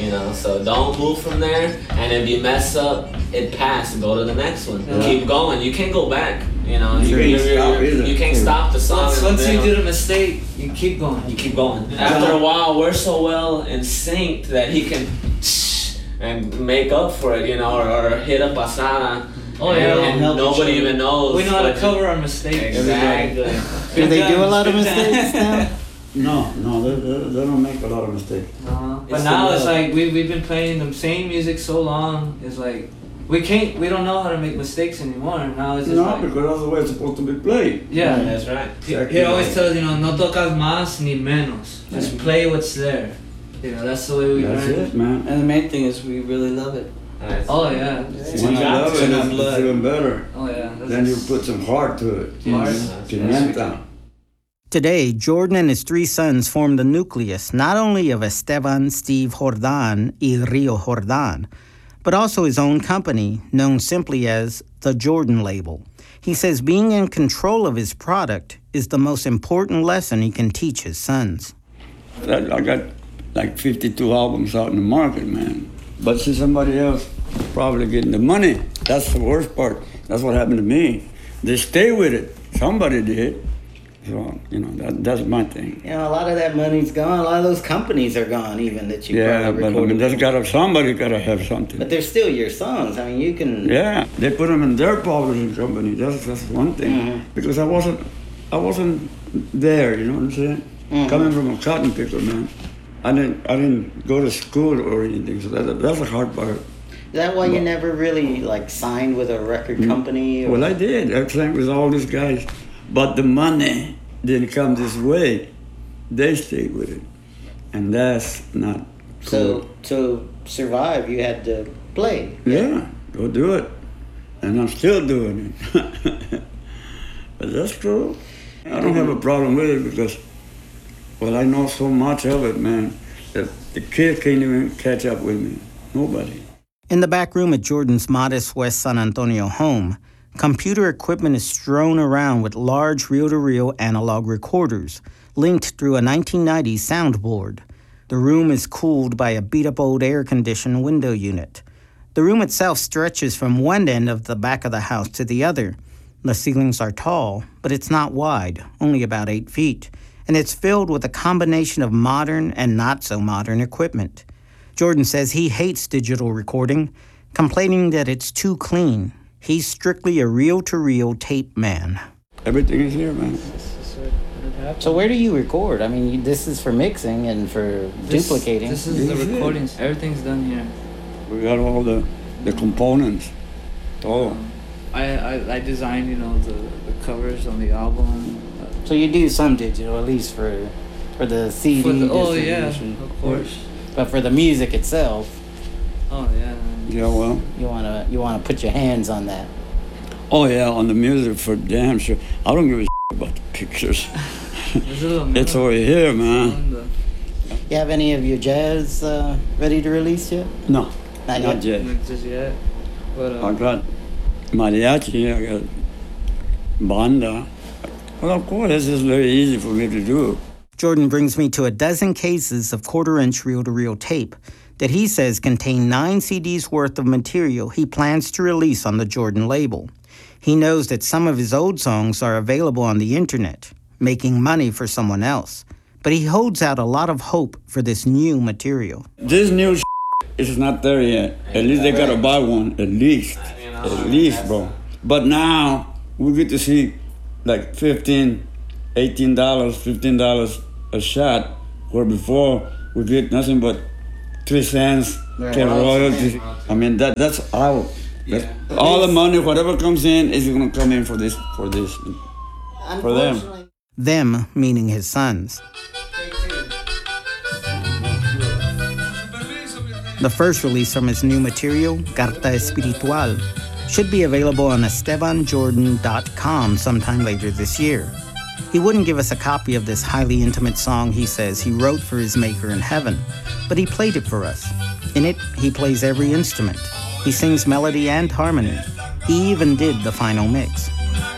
you know. So don't move from there. And if you mess up, it passed. Go to the next one. Yeah. Keep going. You can't go back. You know, You can't stop the song. Once you do the mistake, you keep going. You keep going. After a while, we're so well in sync that he can and make up for it, you know, or hit a pasada. Oh yeah, and nobody even knows. We know how to cover our mistakes. Exactly. Do they do a lot of mistakes now? No, they don't make a lot of mistakes. But now it's like we've been playing the same music so long. It's like we don't know how to make mistakes anymore. Now it's just like, because that's the way it's supposed to be played. yeah, That's right. He always tells no tocas más ni menos. Just play what's there. You know, that's the way we That's learn. it, man. And the main thing is we really love it. Oh yeah. When I love it, it's even better. Oh yeah. Then you put some heart to it. Pimienta. Today, Jordan and his three sons form the nucleus not only of Esteban Steve Jordan y Rio Jordan, but also his own company, known simply as the Jordan Label. He says being in control of his product is the most important lesson he can teach his sons. I got like 52 albums out in the market, man. But see, somebody else probably getting the money. That's the worst part. That's what happened to me. They stay with it. Somebody did. So, you know, that's my thing. You know, a lot of that money's gone. A lot of those companies are gone, even that you Yeah, probably but I recorded. mean, somebody gotta have something. But they're still your songs. I mean, you can. Yeah, they put them in their publishing company. That's one thing. Because I wasn't there. You know what I'm saying? Coming from a cotton picker, man. I didn't go to school or anything. So that's the hard part. Is that why you never really like signed with a record company? Or? Well, I did. I sang with all these guys, but the money didn't come this way. They stayed with it, and that's not cool. So to survive, you had to play. Yeah, go do it, and I'm still doing it. But that's true. I don't have a problem with it because, well, I know so much of it, man, that the kid can't even catch up with me. Nobody. In the back room at Jordan's modest West San Antonio home, computer equipment is strewn around with large reel-to-reel analog recorders linked through a 1990s soundboard. The room is cooled by a beat-up old air-conditioned window unit. The room itself stretches from one end of the back of the house to the other. The ceilings are tall, but it's not wide, only about 8 feet, and it's filled with a combination of modern and not-so-modern equipment. Jordan says he hates digital recording, complaining that it's too clean. He's strictly a reel-to-reel tape man. Everything is here, man. So where do you record? I mean, this is for mixing and for duplicating. This is the recordings. Everything's done here. We got all the components. Oh. I designed, the covers on the album. So you do some digital, at least for the CD distribution. Of course. But for the music itself, Oh yeah. Yeah, well. you wanna put your hands on that. Oh yeah, on the music for damn sure. I don't give a about the pictures. It's over here, man. You have any of your jazz ready to release yet? No, Not not yet. yet. Just yet. But I got mariachi, I got banda. Well, of course, this is very easy for me to do. Jordan brings me to a dozen cases of quarter-inch reel-to-reel tape that he says contain 9 CDs worth of material he plans to release on the Jordan label. He knows that some of his old songs are available on the internet, making money for someone else. But he holds out a lot of hope for this new material. This new is not there yet. At least they gotta buy one, at least, bro. But now we get to see like $15, $15 a shot, where before we get nothing but 3 cents for royalties. I mean that's out. All the money, whatever comes in, is gonna come in for this, for them. Them meaning his sons. The first release from his new material, Carta Espiritual, should be available on EstebanJordan.com sometime later this year. He wouldn't give us a copy of this highly intimate song he says he wrote for his maker in heaven, but he played it for us. In it, he plays every instrument. He sings melody and harmony. He even did the final mix.